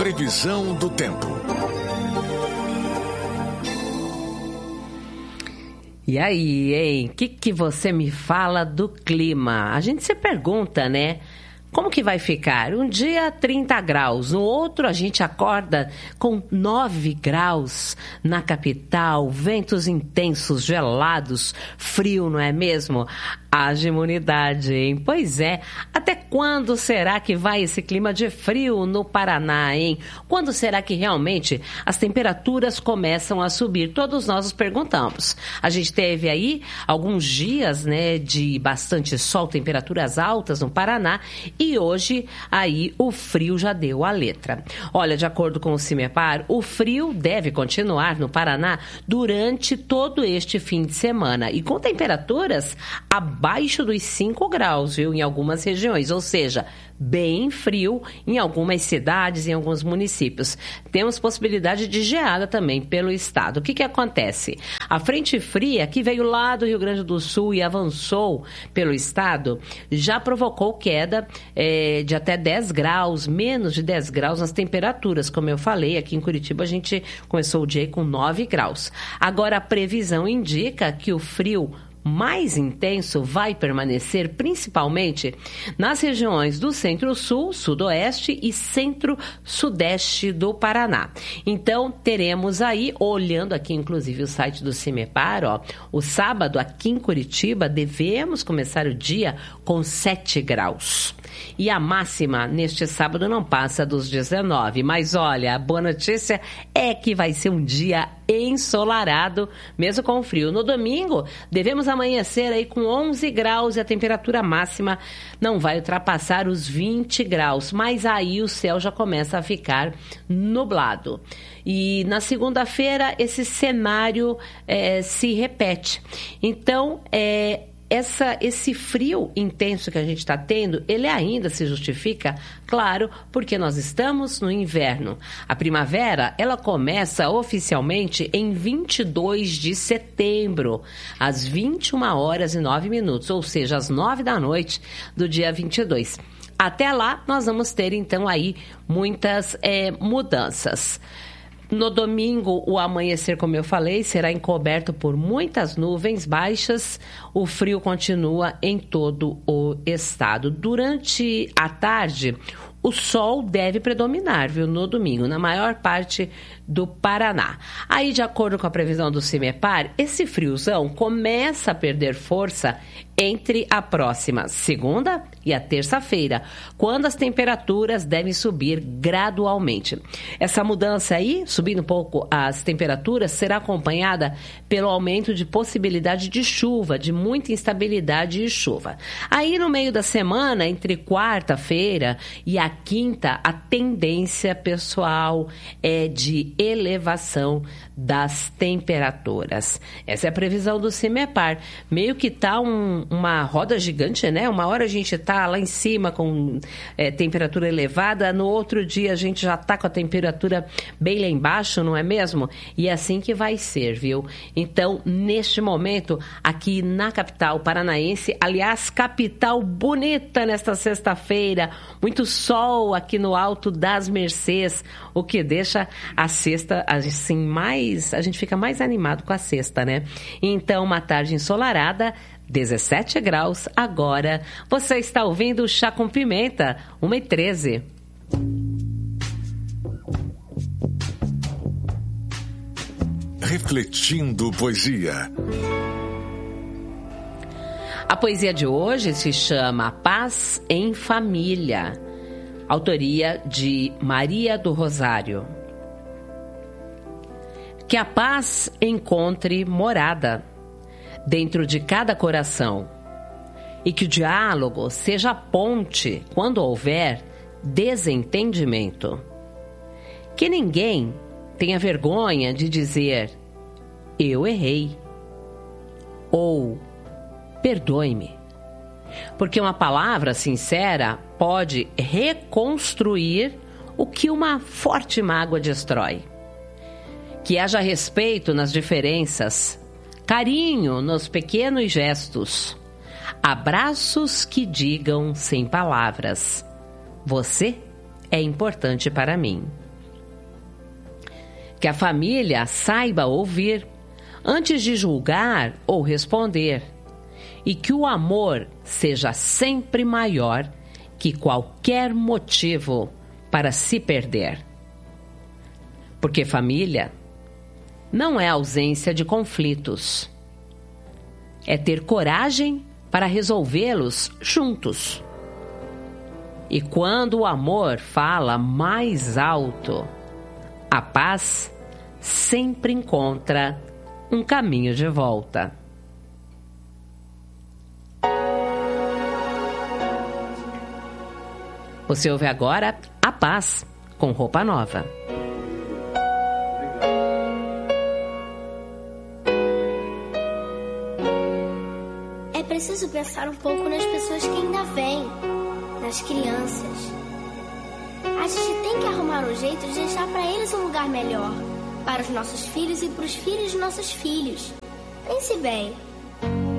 Previsão do tempo. E aí, hein? O que você me fala do clima? A gente se pergunta, né? Como que vai ficar? Um dia 30 graus, no outro a gente acorda com 9 graus na capital, ventos intensos, gelados, frio, não é mesmo? Haja imunidade, hein? Pois é, até quando será que vai esse clima de frio no Paraná, hein? Quando será que realmente as temperaturas começam a subir? Todos nós nos perguntamos. A gente teve aí alguns dias, né, de bastante sol, temperaturas altas no Paraná, e hoje aí o frio já deu a letra. Olha, de acordo com o CIMEPAR, o frio deve continuar no Paraná durante todo este fim de semana e com temperaturas abaixo dos 5 graus, viu, em algumas regiões, ou seja, bem frio em algumas cidades, em alguns municípios. Temos possibilidade de geada também pelo estado. O que acontece? A frente fria que veio lá do Rio Grande do Sul e avançou pelo estado, já provocou queda de até 10 graus, menos de 10 graus nas temperaturas. Como eu falei, aqui em Curitiba a gente começou o dia aí com 9 graus. Agora a previsão indica que o frio mais intenso vai permanecer principalmente nas regiões do centro-sul, sudoeste e centro-sudeste do Paraná. Então, teremos aí, olhando aqui inclusive o site do CIMEPAR, ó, o sábado aqui em Curitiba devemos começar o dia com 7 graus. E a máxima neste sábado não passa dos 19. Mas olha, a boa notícia é que vai ser um dia ensolarado, mesmo com frio. No domingo, devemos amanhecer aí com 11 graus e a temperatura máxima não vai ultrapassar os 20 graus. Mas aí o céu já começa a ficar nublado. E na segunda-feira esse cenário se repete. Então, esse frio intenso que a gente está tendo, ele ainda se justifica, claro, porque nós estamos no inverno. A primavera, ela começa oficialmente em 22 de setembro, às 21h09, ou seja, às 9 da noite do dia 22. Até lá, nós vamos ter, então, aí muitas mudanças. No domingo, o amanhecer, como eu falei, será encoberto por muitas nuvens baixas. O frio continua em todo o estado. Durante a tarde, o sol deve predominar, viu, no domingo, na maior parte do Paraná. Aí, de acordo com a previsão do CIMEPAR, esse friozão começa a perder força entre a próxima segunda e a terça-feira, quando as temperaturas devem subir gradualmente. Essa mudança aí, subindo um pouco as temperaturas, será acompanhada pelo aumento de possibilidade de chuva, de muita instabilidade de chuva. Aí, no meio da semana, entre quarta-feira e a quinta, a tendência pessoal é de elevação das temperaturas. Essa é a previsão do CIMEPAR. Meio que tá uma roda gigante, né? Uma hora a gente tá lá em cima com temperatura elevada, no outro dia a gente já tá com a temperatura bem lá embaixo, não é mesmo? E é assim que vai ser, viu? Então, neste momento, aqui na capital paranaense, aliás, capital bonita nesta sexta-feira, muito sol aqui no Alto das Mercês, o que deixa a sexta, assim, a gente fica mais animado com a sexta, né? Então, uma tarde ensolarada, 17 graus. Agora, você está ouvindo o Chá com Pimenta, 1h13. Refletindo poesia. A poesia de hoje se chama Paz em Família, autoria de Maria do Rosário. Que a paz encontre morada dentro de cada coração e que o diálogo seja a ponte quando houver desentendimento. Que ninguém tenha vergonha de dizer eu errei ou perdoe-me, porque uma palavra sincera pode reconstruir o que uma forte mágoa destrói. Que haja respeito nas diferenças, carinho nos pequenos gestos, abraços que digam sem palavras: você é importante para mim. Que a família saiba ouvir antes de julgar ou responder. E que o amor seja sempre maior que qualquer motivo para se perder. Porque família não é ausência de conflitos. É ter coragem para resolvê-los juntos. E quando o amor fala mais alto, a paz sempre encontra um caminho de volta. Você ouve agora A Paz, com Roupa Nova. É preciso pensar um pouco nas pessoas que ainda vêm, nas crianças. A gente tem que arrumar um jeito de deixar para eles um lugar melhor, para os nossos filhos e para os filhos de nossos filhos. Pense bem.